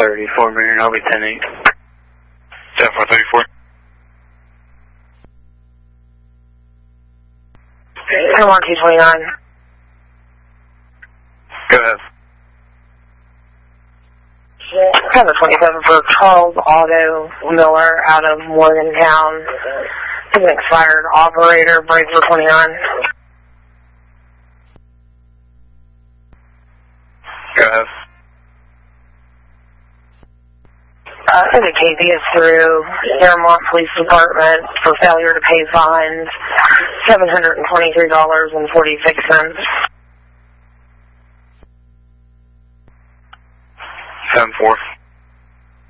7434, Marion, I'll be 10-8. 7434. 229. Go ahead. I have a 27 for Charles Otto Miller out of Morgantown. He's an expired operator, break for 29. Go ahead. And the case is through Fairmont Police Department for failure to pay fines, $723.46.